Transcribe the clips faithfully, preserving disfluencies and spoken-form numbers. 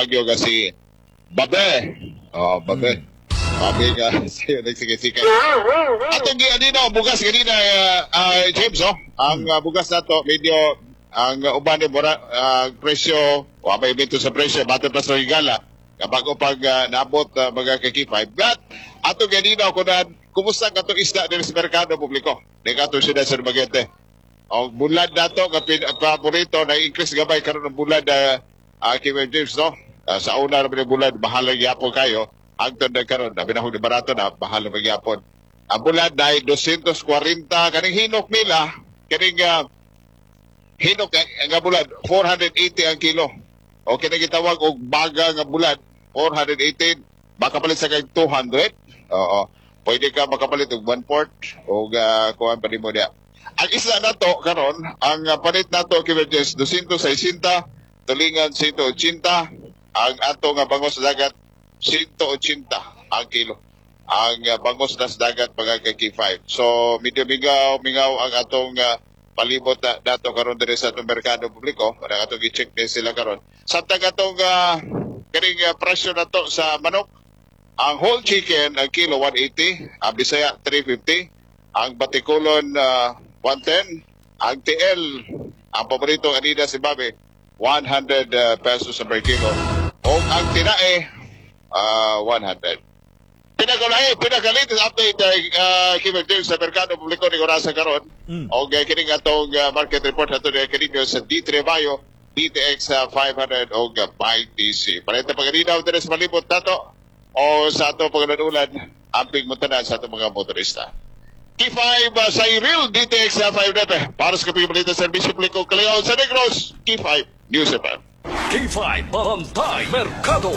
Baguio nga si Babe. Oh, Babe. Hmm. Babe nga siya nagsigisika. Atong gianino bugas ganina uh, uh, James oh. Ang uh, bugas nato medyo ang uh, uban ni mura uh, presyo o may bento sa presyo bato pa sa higala. Kapag pag uh, naabot uh, mga kaki-five. But atong ganina ko na kumusta ka itong isda din sa merkado publiko? Di ka itong sila sa Magete. O bulad na ito, kapin, paborito, na-increase gabay karon ng bulad na uh, Kim James, no? Uh, sa una namin ng bulad, bahalang yapon kayo. Hangtod na karon, nabi na huli barato na, bahalang magyapon. Ang bulad na ay two forty, kaning hinok nila, kaning uh, hinok nga bulad, four eighty ang kilo. O kinagitawag og baga nga bulad, four eighty, baka palit sa kay two hundred. Oo. Pwede ka makapalit og one port o uh, kuhan pa mo niya. Ang isa na to, karon, ang uh, palit na to, kiberges, two sixty, tulingan one eighty, ang ato nga bangos sa dagat, one eighty ang kilo. Ang uh, bangos na sa dagat, mga kaki-five. So, medyo mingaw, mingaw ang atong uh, palibot na dato karon dire sa atong merkado publiko. Para atong i-check din sila karon. Sa tagatong uh, karing uh, presyo na to sa manok, ang whole chicken, ang kilo, one eighty. Ang Bisaya, three fifty. Ang Batikulon, uh, one ten. Ang T L, ang paborito kanina si Babe, one hundred uh, pesos per kilo. O ang Tinae, uh, one hundred. Pinagulay, pinagalitis update uh, Kim James sa merkado publiko ni Orasa karon. Mm. O uh, kining atong uh, market report ato ni kanina sa D three Bayo, D T X uh, five hundred o uh, by T C. Parenta pagalinaw din sa malibot nato o sa ato pagnanulan amping muntanan sa ato mga motorista. K five uh, sa Iril, D T X uh, five hundred. Para sa kaping balita sa Servisyo Publiko Kalayaw sa Negros, K five News F M. K five Bantay Merkado.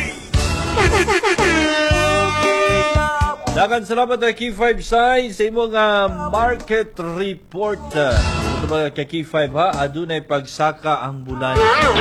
Dagan salamat na K five Sai sa imong uh, market report. Ito mga ka K five ha, adunay pagsaka ang bulan.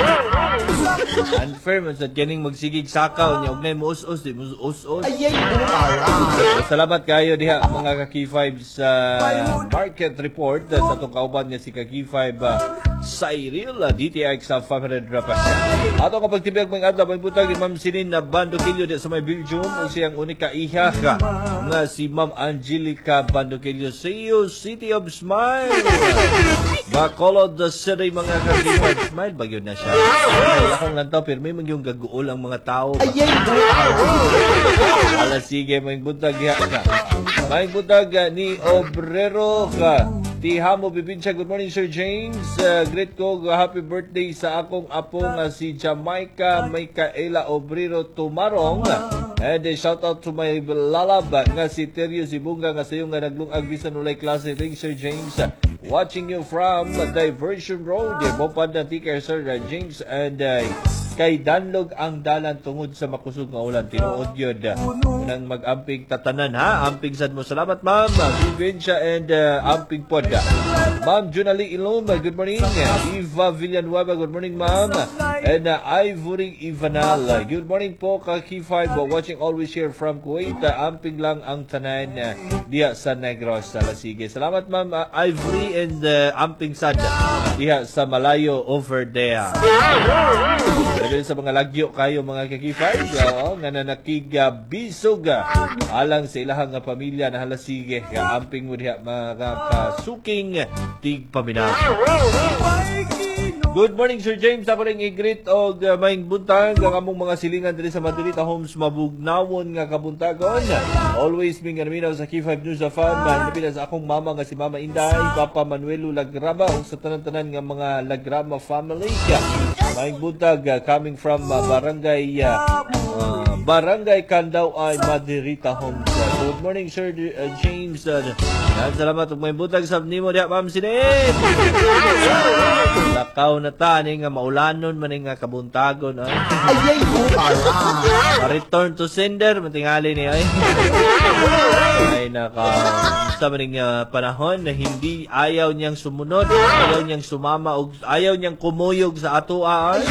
Unfair man sa kining magsigig saka unya og nay muus-us di muus-us. Ayay salamat kayo diha mga ka K five sa market report sa atong kauban nga si ka K five uh, Cyril uh, D T X sa five hundred rapas. Ato kapag tibiyag mga adlaw may butag ni Ma'am Sinin na Bandokilyo di sa may Belgium o siyang unika iha ka nga si Ma'am Angelica Bandokilyo sa iyo City of Smile. Bacolod the city mga ka K five Smile bagyo na siya. Akong lantaw, pero may magyong gaguol ang mga tao. Ayay, ala, sige, may butag ya ka. May butag uh, ni Obrero ka. Tihamo Bibinsya, good morning Sir James. Uh, great ko, uh, happy birthday sa akong apo nga si Jamaica Micaela Obrero Tumarong. And uh, shout out to my lalab nga si Terio Sibunga nga sayo nga naglungag bisan ulay klase ring Sir James. Watching you from Diversion Road. Bopad na tiker Sir uh, James and uh, kay danlog ang dalan tungod sa makusog nga ulan tinuod yun nang mag-amping tatanan ha amping sad mo salamat ma'am Vivencia and uh, amping pod ma'am Junali Ilom good morning Eva Villanueva good morning ma'am and uh, Ivory Ivanal good morning po ka K five watching always here from Kuwait uh, amping lang ang tanan uh, diya sa Negros sa Lasige salamat ma'am uh, Ivory and uh, amping sad diya sa malayo over there. Dahil sa mga lagyo kayo mga kakifay, oh, nga nanakigabisog alang sa ilahang nga pamilya na halasige nga amping mo diha mga kasuking tig paminaw. Good morning Sir James, ako ring i-greet og uh, maing buntag ang among mga silingan diri sa Madrita Homes mabugnawon nga kabuntagon. Always ming minaw sa K five News of Fun, mahinabi sa akong mama nga si Mama Inday, Papa Manuelo Lagrama ug sa tanan-tanan nga mga Lagrama family. Maing buntag uh, coming from uh, barangay uh, uh, Barangay Candaw ay Madrita Homes. Uh, good morning Sir uh, James. Uh, salamat ug may buntag sa nimo diha Ma'am Sinet. Lakaw na ta ni nga maulanon man nga kabuntagon ay. Ayay mo para. Return to sender matingali ni ay. Ay naka sa maning uh, panahon na hindi ayaw niyang sumunod, ayaw niyang sumama og ayaw niyang kumuyog sa ato ay.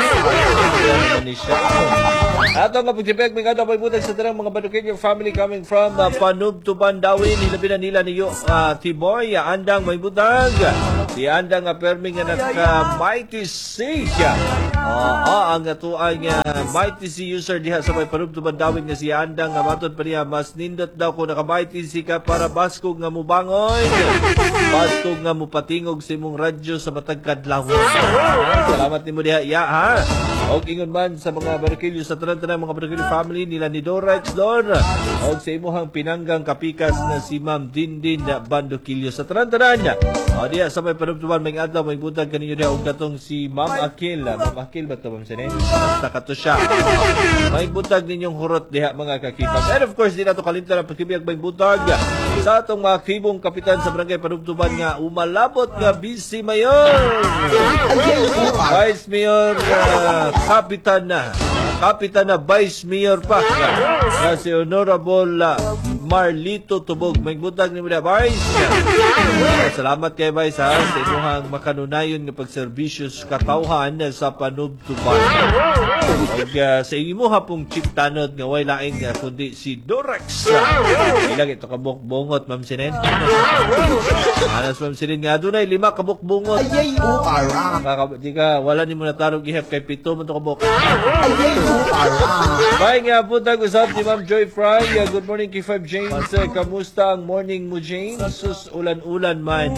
Ato nga pagtipek mga daw butag sa tanang mga Badukenyo family coming from uh, Panubtuban Dawin hilabi na nila niyo uh, Tiboy uh, andang may butag. Si andang nga uh, perming nga nagka Mighty Sage Oo, ang atuang uh, Mighty C user diha sa may panubtuban dawin nga si Andang nga matod pa niya mas nindot daw kung naka Mighty C ka para baskog nga mubangon. Baskog nga mupatingog sa imong radyo sa matag kadlawon. Salamat nimo diha ya ha. Og ingon man sa mga barkilyo sa tanan-tanan mga barkilyo family nila ni Dorex Don. Og sa imuhang pinanggang kapikas na si Ma'am Dindin na Bandokilyo sa tanan-tanan. O diya sa may panubtuban may adlaw may buntag kaninyo diha og katong si Ma'am Akil. Ma'am Akil ba to Ma'am Sinen? Basta kato siya. May buntag ninyong hurot diha mga kakipag. And of course di na to kalimtan ang pagkibiyag may buntag sa atong mga kibong kapitan sa barangay panubtuban nga umalabot nga busy mayor. Vice Mayor uh, Kapitan na. Kapitan na Vice Mayor pa. Na si Honorable uh, Marlito Tubog. May buntag ni mo na Vice. Salamat kay Vice ha sa inyong makanunayon nga pagserbisyos katawhan sa panubtuban. Og uh, sa inyo ha pong chip tanod nga way laing uh, kundi si Dorex. Ilang ito kabukbungot Ma'am Sinen. Anas Ma'am Sinen nga dunay lima kabukbungot. Ayay o ara. Di ka wala ni mo natarong ihap kay pito mo to kabuk. Ayay o ara. Bye nga buntag usab ni Ma'am Joy Fry. Uh, good morning kay Five James. Uh, kamusta ang morning mo James? Sus ulan-ulan man.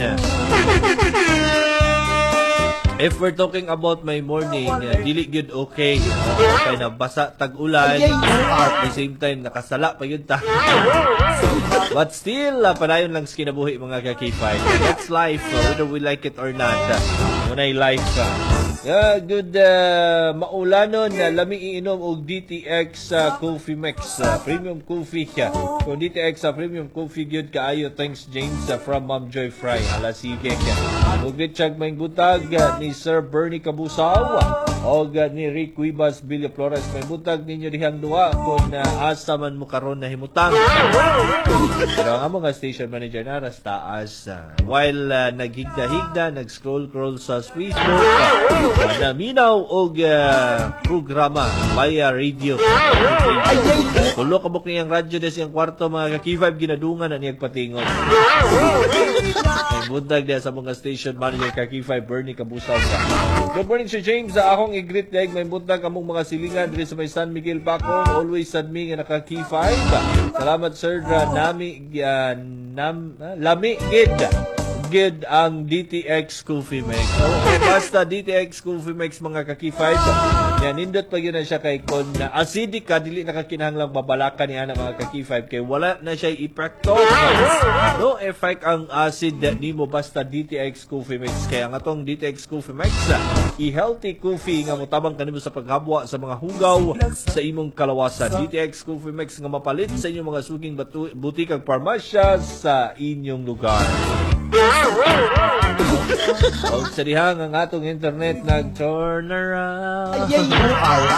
If we're talking about my morning, uh, dili gyud okay. Kay nabasa tag-ulan. At the same time nakasala pa yun ta. But still, uh, padayon lang sa kinabuhi mga kakipay. That's life, uh, whether we like it or not. Uh, Munay life ka. Uh. Yeah, good uh, maulanon na uh, lami iinom og D T X uh, Coffee Mix uh, Premium Coffee ka. Uh. Kung D T X uh, Premium Coffee gyud kaayo thanks James uh, from Ma'am Joy Fry. Ala sige ka. Uh. Og gitsag may butag uh, ni Sir Bernie Kabusaw og uh, ni Rick Cuevas Villa Flores. May butag ninyo dihang duha kung uh, asa man mo karon na himutang. Pero ang mga station manager na ras taas uh, while uh, naghigda-higda nag-scroll-scroll sa Facebook uh, naminaw og uh, programa via radio. Tulo ka buk niyang radyo na siyang kwarto mga ka-K five ginadungan na niyang patingon. May buntag niya sa mga station manager ka-K five Bernie Kabusaw ka. Good morning Sir James. Sa akong i-greet leg may buntag among mga silingan diri sa may San Miguel Paco. Always sad me nga naka-K five. Salamat sir. Uh, nami uh, nam, uh, lami gid gid ang D T X Coffee Mix. So, basta D T X Coffee Mix mga ka-K five. Yan, nindot pa yun na siya kay kon na acidic ka, dili nakakinahanglang babalakan niya na mga ka-K five kay wala na siya epekto. No effect ang acid ni mo basta D T X Coffee Mix. Kaya nga tong D T X Coffee Mix, i-healthy coffee nga motabang kanimo sa paghabwa sa mga hugaw sa imong kalawasan. D T X Coffee Mix nga mapalit sa inyong mga suging batu- butikang parmasya sa inyong lugar. O sa dihang ang atong internet nag-turn around. Ayay o ara.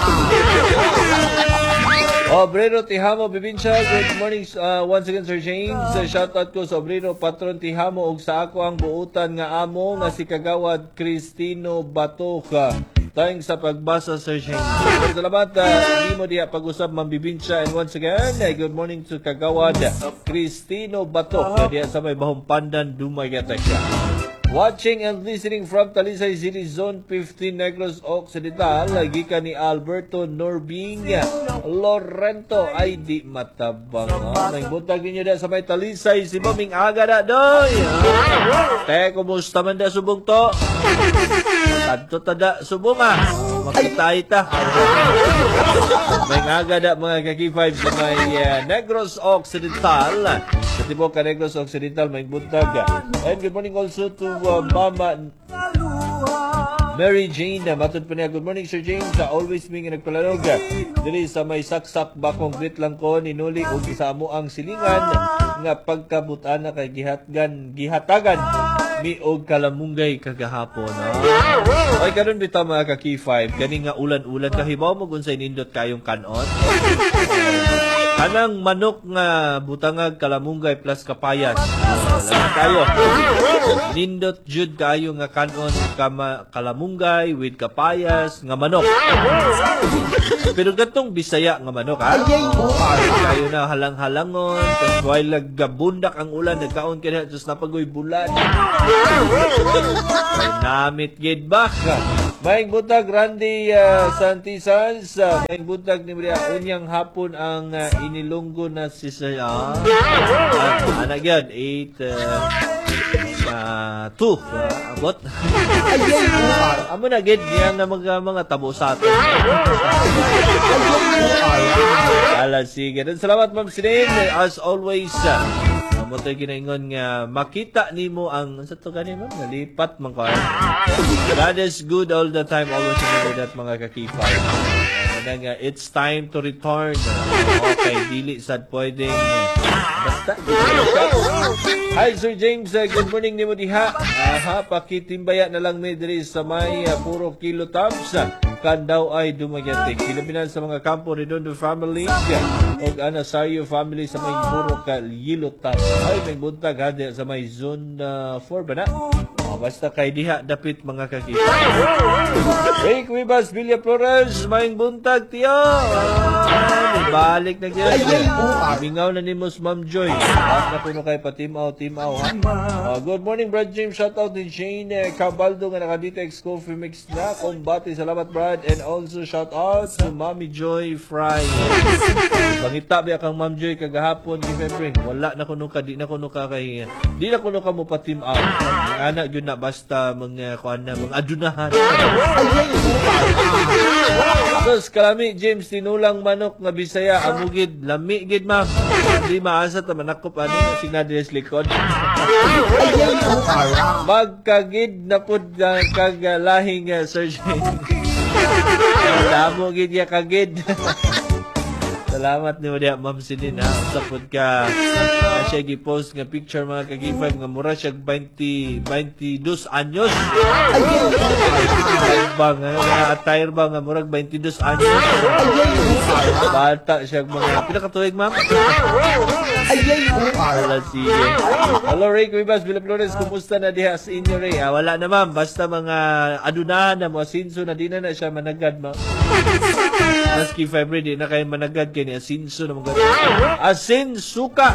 Obrero Tihamo Bibinsya, good morning uh, once again Sir James. Uh, shoutout ko sa Obrero Patron Tihamo ug sa ako ang buutan nga amo nga si Kagawad Cristino Batoka. Tayong sa pagbasa Sir James. Salamat uh, hindi mo diya pag-usap Ma'am Bibinsya. And once again, uh, good morning to Kagawad Cristino Batoka diya sa may Bahong Pandan, Dumaguete siya. Watching and listening from Talisay City Zone fifteen Negros Occidental, lagi ka ni Alberto Norbing Lorento ay di matabang. Oh, nang buntag ninyo na sa may Talisay si Maming Aga na doy. Oh. Te, kumusta man da subong to? Tanto tada subong ah. Makitay ta. May Aga na mga ka-K five sa may uh, Negros Occidental. Sa tibok ka Negros Occidental, may buntag. And good morning also to uh, Mama Mary Jane. Matod pa niya, good morning Sir James. Uh, always me nga nagpalanog. Dili sa may saksak bakong grit lang ko ninuli o isa mo ang silingan nga pagkabutan na kay gihatgan gihatagan mi og kalamunggay kagahapon. Ah. Ay karon bitaw mga ka-K five, kani nga ulan-ulan kahibaw mo unsay nindot kayong kanon. Kanang manok nga butangag kalamunggay plus kapayas. Lahat kayo. Nindot jud kayo nga kanon kama kalamunggay with kapayas nga manok. Pero gatong Bisaya nga manok ha. Kayo na halang-halangon, tapos while naggabundak ang ulan, nagkaon ka na, tapos napagoy bulan. Ay, namit gid ba? Maing butag Randy uh, Santisans, uh, maing butag ni Maria unyang hapon ang uh, inilunggo na si Sir ah, uh, anak yan eight uh, uh, two uh, abot amo na gid niya nga mga mga tabo sa atin. Ala sige. Dan salamat Ma'am Sinin as always. Uh, mo tayo ginaingon nga makita nimo ang sa to gani ma'am nalipat man ko. God is good all the time, always remember that mga kakipay. Ano nga it's time to return. Okay, dili sad pwedeng basta. Hi Sir James, uh, good morning nimo diha. Aha, pakitimbaya na lang mi diri sa may uh, puro kilo tabs. Kan daw ay dumagyate. Kilabinan sa mga kampo Redondo family o ana Sario family sa may puro ka yilo tabs. Ay may buntag hadi sa may zone uh, four ba na? Oh, basta kay diha dapit mga kakita. Hey, Kuibas Villa Flores, maing buntag tiyo. Ah, balik na gyud. Bingaw na ni Mos Ma'am Joy. At na kuno kay patimaw timaw ha. Uh, good morning Brad James, shout out to Jane eh, Cabaldo nga nakadito ex coffee mix na kombate. Salamat Brad, and also shout out to Mommy Joy Fry. Bangita ba kang Ma'am Joy kagahapon ni February. Wala na kuno ka, di na kuno ka kay di na kuno ka mo patimaw. Anak yun na basta mga kuan na mga adunahan. Sus kalami James tinulang manok nga Bisaya amugid lami gid ma'am. Di maasa ta manakop ani sinadres likod. Magkagid na pud uh, kag uh, lahing uh, surgeon. Damo gid ya kagid. Salamat ni Maria Ma'am Sinin ha. Sapod ka uh, siya gi-post nga picture mga kagifag nga mura siya twenty, twenty-two anyos. Bang nga attire ba nga murag twenty-two anyos. Bata siya mga pila ka tuig ma'am? Wala sige. Hello Ray Cuevas, Villa Flores, kumusta na diha sa inyo Ray? Ah, wala na ma'am, basta mga adunahan na mo asinso na di na na siya managad ma'am. Maski February di na kayo managad kay ni asinso na mga asinsuka.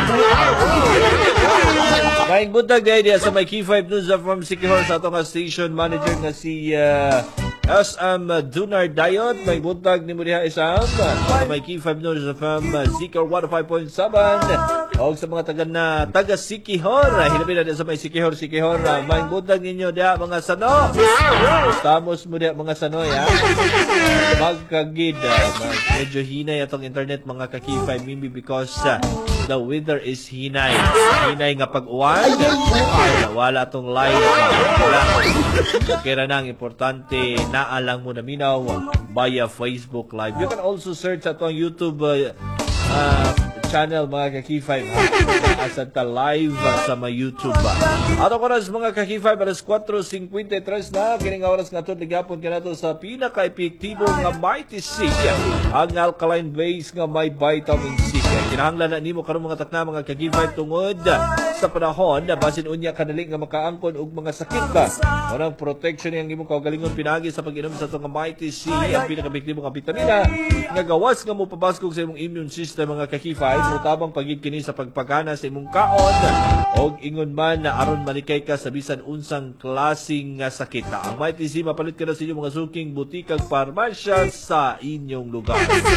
Kain buntag dahil diya sa may Key five News from Sikihor sa atong station manager na si uh, S M Dunar Dayot. May buntag ni mo diha isang sa may Key five News from Sikihor one oh five point seven. O sa mga taga na taga Sikihor, hinapin na sa may Sikihor, Sikihor. May buntag ninyo diha mga sano. Estamos mo diha mga sanoy ha. Magkagid. Medyo hinay atong internet mga ka-Key five Mimi because uh, the weather is hinay. Hinay nga pag-uwan. Wala atong live. Wala. Kaya na ang importante naalang mo na minaw via Facebook Live. You can also search atong YouTube uh, uh, channel mga ka-Key five asa ta live sa mga YouTube. Ato ko ras mga ka-Key five alas four fifty-three na kining oras nga tud ligapon kanato sa pinaka-epektibo nga Mighty C ang alkaline base nga may vitamin C. Kinahanglan na nimo karon mga takna mga ka-Key five tungod sa panahon na basin unya kadali nga makaangkon og mga sakit ba. Unang protection yang imong kaugalingon pinagi sa pag-inom sa itong Mighty C ang pinaka-epektibo nga bitamina nga gawas nga mo pabaskog sa imong immune system mga ka-Key five mutabang pagid kini sa pagpagana sa imong kaon og ingon man na aron malikay ka sa bisan unsang klaseng nga sakit. Ang Mighty C mapalit ka na sa inyong mga suking butikag parmasya sa inyong lugar.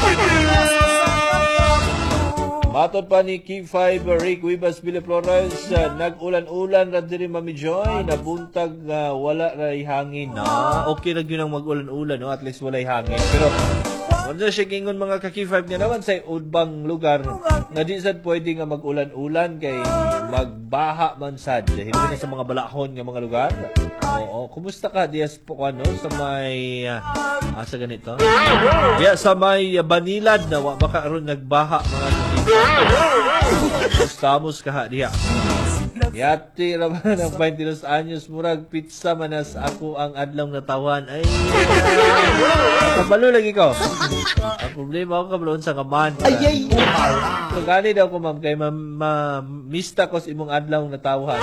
Matod pa ni Key five Rick Wibas Villa Flores, uh, nag-ulan-ulan ra diri Mami Joy, nabuntag uh, wala ra hangin na. Okay ra gyud ang mag-ulan-ulan no, at least walay hangin. Pero kung siya gingon mga ka-Key five niya naman sa udbang lugar nga di sad pwede nga mag-ulan-ulan kay magbaha man sad. Hindi na sa mga balahon nga mga lugar. Oo, kumusta ka dias po ano sa may uh, asa ganito? Yeah, sa may uh, Banilad na wa baka aron nagbaha mga Estamos kaha diha. Yati raman ng twenty-two anyos murag pizza manas ako ang adlaw natawan. Ay, kabalo lagi ko. Ang problema ako kabalon sa kaman. Ay, so gani daw ko ma'am kay ma-mista ko sa imong adlaw natawan.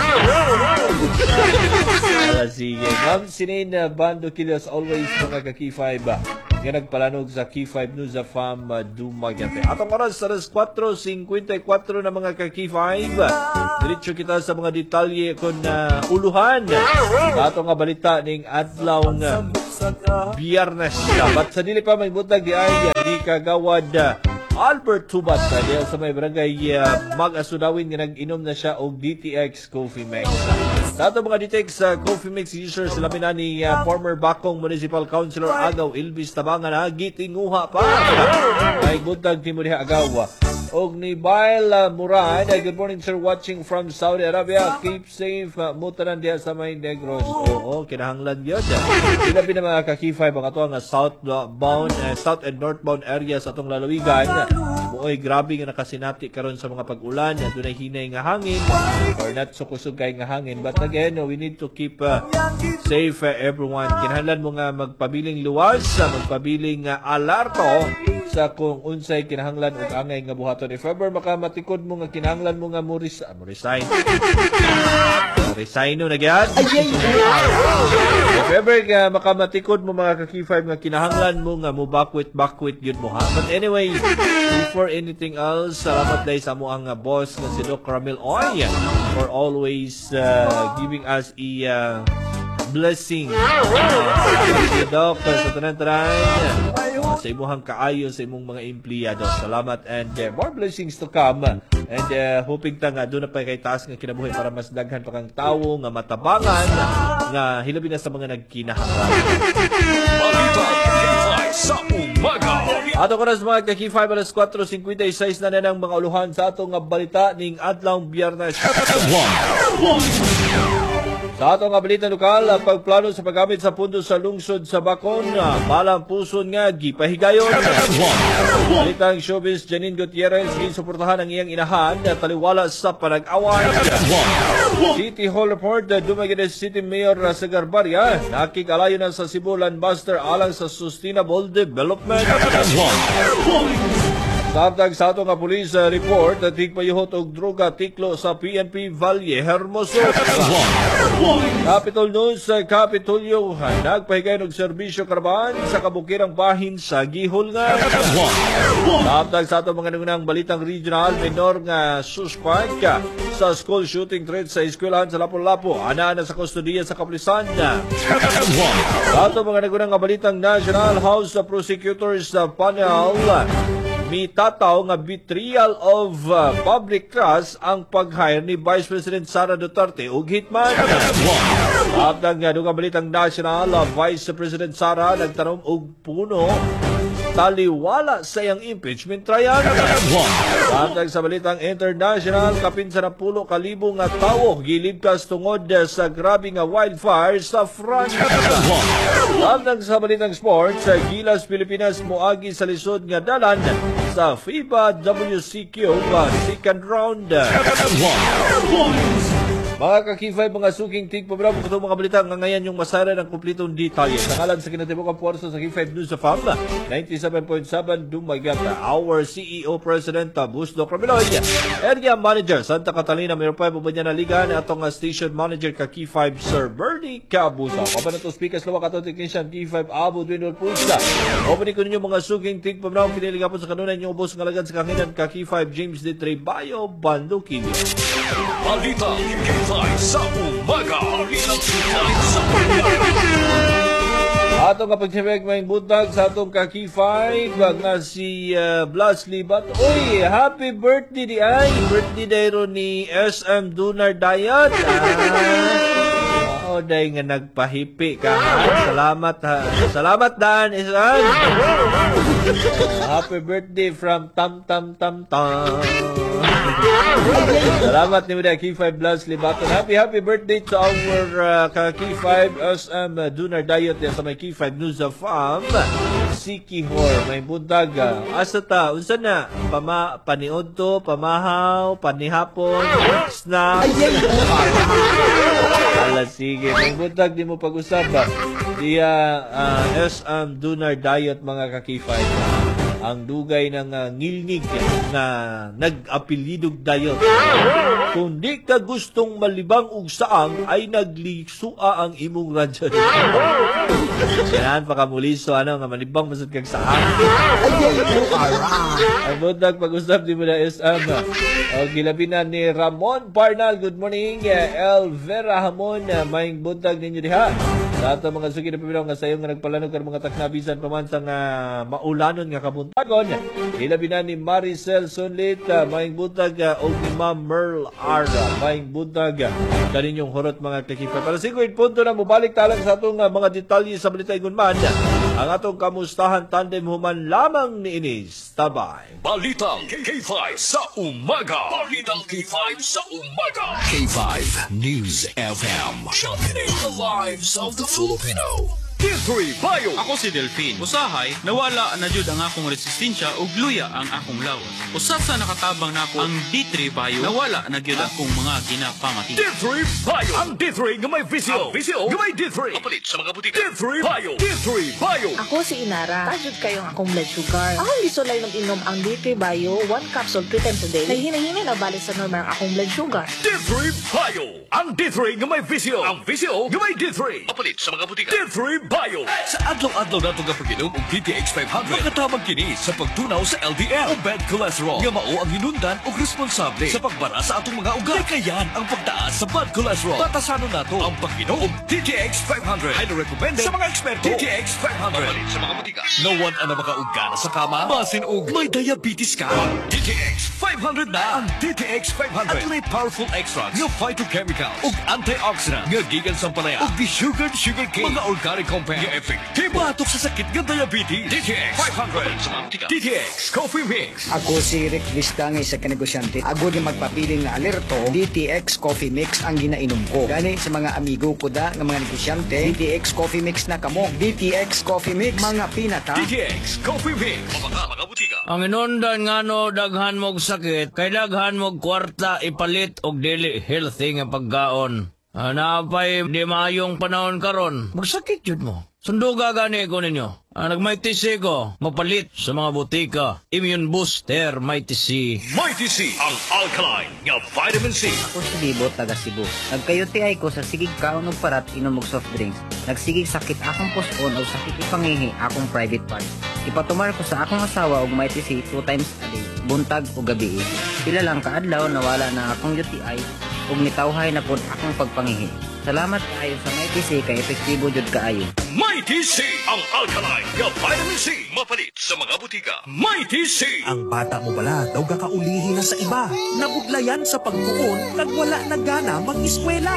Ala sige. Ma'am Sinin Bando Kilos always mga ka-Key five. Nga nagpalanog sa Key five News sa Fam uh, Dumaguete. Atong oras sa alas four fifty-four na mga ka-Key five. Diretso kita sa mga detalye kung uh, uluhan. Ato nga balita ning adlaw nga Biyernes na. But sa dili pa may butag di ay di kagawad uh, Albert Tubat uh, diya sa may barangay uh, mag-asunawin nga nag-inom na siya og D T X Coffee Mix. Sa ato mga D T X uh, Coffee Mix users, sila na ni uh, former Bakong Municipal Councilor Agaw Ilvis Tabangan na gitinguha pa. May butag timo diha Agaw. Og ni Bail uh, Murad, uh, good morning sir, watching from Saudi Arabia. Keep safe, uh, mutaran diya sa may Negros. Oo, kinahanglan yun. Sinabi na mga kakifay, mga ito ang southbound, uh, south and northbound areas atong lalawigan. Buoy, grabe nga nakasinati karon sa mga pag-ulan. Doon ay hinay nga hangin or not so kusog kay nga hangin. But again, we need to keep uh, safe uh, everyone. Kinahanglan mo nga magpabiling luwas, uh, magpabiling uh, alarto sa kung unsay kinahanglan og angay nga buhaton. If ever makamatikod mo nga kinahanglan mo nga mo, res ah, mo resign. Resign no na gyud. If ever nga makamatikod mo mga kakifay nga kinahanglan mo nga mo bakwit bakwit gyud mo ha. But anyway, before anything else, salamat dai sa mo ang uh, boss nga si Doc Ramil Oy for always uh, giving us a uh, blessing. Uh, si Doc sa tanan-tanan sa imuhang kaayo sa imong mga empleyado. Salamat and uh, more blessings to come. And uh, hoping ta nga doon na pa kay taas nga kinabuhi para mas daghan pa kang tawo nga matabangan nga hilabi na sa mga nagkinahanglan. Balita Kifay sa umaga. Ato ko na sa mga kakifay alas four fifty-six na na ng mga uluhan sa atong nga balita ning adlawng Biyernes. Sa atong nga balita lokal, ang pagplano sa paggamit sa pundo sa lungsod sa Bacon, balang puson nga gipahigayon. Balitang showbiz, Janine Gutierrez gisuportahan ang iyang inahan na taliwala sa panag-away. City Hall report, dumagin na City Mayor sa Garbaria, nakikalayo na sa Cebu Landmaster alang sa sustainable development. Samtang sa ato nga police uh, report at higpayuhot og droga tiklo sa P N P Valle Hermoso. Capitol News sa Capitolio nagpahigay og serbisyo karabahan sa kabukirang bahin sa Gihol nga. Samtang sa ato mga nangunang balitang regional, minor nga suspect sa school shooting threat sa eskwelahan sa Lapu-Lapu ana na sa kustodiya sa kapulisan. Sa ato mga nangunang balitang National House of Prosecutors uh, Panel, mitataw nga betrayal of uh, public trust ang pag-hire ni Vice President Sara Duterte ug hitman. Abdang nga dugang balitang national, uh, Vice President Sara nagtanom og puno taliwala sa iyang impeachment trial. Samtang sa balitang international, kapin sa napulo kalibo nga tawo gilibkas tungod sa grabe nga wildfire sa France. Samtang sa balitang sports, sa Gilas Pilipinas moagi sa lisod nga dalan sa FIBA W C Q second round. Mga kakifay, mga suking tig pabramo ito mga balita nga ngayon yung masara ng kumplitong detalye. Nangalan sa kinatibukang puwersa sa K five News of F A M ninety-seven point seven Dumaguete. Our C E O President Busdo Cramiloy, Area Manager Santa Catalina, mayroon pa yung niya na liga na itong Station Manager ka K five Sir Bernie Cabusa. Kapan ito speakers lawa katong technician K five Abu Dwindol Pulsa. Opening ko ninyo mga suking tig pabramo piniliga po sa kanunan yung ubos ng alagad sa kanginan ka K five James D. Trebayo Bandukin. Balita Kifay sa umaga. Balita Kifay sa umaga. Atong kapag siyempre may butag sa atong kakifay, wag nga si uh, Blas Libat. Uy, happy birthday di ay. Birthday dayro ni S M Dunar Dayat. Ah, oo, day nga nagpahipi ka. Ha? Salamat ha. Salamat Dan, isan. Happy birthday from Tam Tam Tam Tam. Salamat ni K five Blas Libaton. Happy happy birthday to our uh, K five S M uh, Dunar Dayot sa may K five News of F A M. Siki Hor, may buntag. Asa ta? Unsa na? Pama, paniod to, pamahaw, panihapon, snack. Ala, sige. May buntag di mo pag-usap ba? Diya uh, S M Dunar Dayot mga K five. Ang dugay ng uh, ngilnig na nag-apelidog dayot. Kung di ka gustong malibang og saang, ay naglisua ang imong radyo. Yan, pakamuliso, ano, nga malibang masad kag saang. Alright. Ang buntag pag-usap di mo na S M. O, gilabinan ni Ramon Parnal. Good morning. Elvera Hamon. Maing buntag ninyo diha. Sa ato mga suki na pamilaw nga sayo nga nagpalanog ka mga taknabisan pamansang nga maulanon nga kabuntagon. Gilabinan ni Maricel Sunlit. Maing buntag o ni Ma'am Merl Ara. Maing buntag kaninyong hurot mga kakipa. Para siguro punto na mubalik talang sa atong uh, mga detalye sa balita igun man. Ang atong kamustahan tandem human lamang ni Inis Tabay. Balitang K five sa umaga. Balitang K five sa umaga. K five News F M. Championing the lives of the Filipino. D three Bio. Ako si Delphine. Usahay, nawala na jud ang akong resistensya ug luya ang akong lawas. Usa sa nakatabang nako ang D three Bio, nawala na jud akong mga ginapamati. D three Bio. Ang D three nga may visio. Ang visio nga may D three. Kapalit sa mga butika. D three Bio. D three Bio. Ako si Inara. Tajud kayong akong blood sugar. Akong gisulay ng inom ang D three Bio, one capsule three times a day. Ay hinahinay na balik sa normal ang akong blood sugar. D three Bio. Ang D three nga may visio. Ang visio nga may D three. Kapalit sa mga butika. D three Bio. Sa adlaw-adlaw na itong kapaginom og D T X five hundred. Makatabang kini sa pagtunaw sa L D L o bad cholesterol. Nga mao ang hinundan o responsable sa pagbara sa atong mga ugat. Kayan ang pagtaas sa bad cholesterol. Batasanon nato ang pagginom og D T X five hundred. Highly recommended sa mga eksperto. D T X five hundred. Mapalit sa mga butika. No one ang makauga na sa kama. Basin og may diabetes ka. D T X five hundred na ang D T X five hundred. At may powerful extracts nga phytochemicals ug antioxidant nga gikan sa palaya ug di-sugared sugar cane. Mga organic compound nga effective batok sa sakit nga diabetes. D T X five hundred. D T X Coffee Mix. Ako si Rick Vistangay sa kanegosyante. Ako di magpapiling na alerto, D T X Coffee Mix ang ginainom ko. Gani sa mga amigo ko da ng mga negosyante, D T X Coffee Mix na kamo. D T X Coffee Mix, mga pinata. D T X Coffee Mix. Mga mga butika. Ang inundan nga no, daghan mog sakit, kay daghan mog kwarta ipalit og dili healthy nga pagkaon. Ah, napay di maayong panahon karon, magsakit jud mo. Sunduga gani ko ninyo. Ah, nagmighty C ko, mapalit sa mga butika. Immune Booster, Mighty C. Mighty C, ang alkaline nga vitamin C. Ako si Libo, taga Cebu. Nagkayuti ay ko sa sigig kaon og parat inom og soft drinks. Nagsigig sakit akong puson o sakit ipangihi akong private part. Ipatumar ko sa akong asawa og Mighty C two times a day, buntag o gabi. Pila lang kaadlaw nawala na akong U T I ug nitawhay na pod akong pagpangihi. Salamat kaayo sa Mighty C kay epektibo jud kaayo. Mighty C, ang alkaline nga vitamin C. Mapalit sa mga butika. Mighty C. Ang bata mo bala daw gakaulihi na sa iba. Nabuglayan sa pagtuon kag wala na gana mag-eskwela.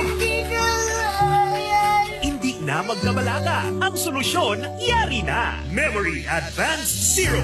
Hindi na magkabalaga. Ang solusyon, yari na. Memory Advanced Zero.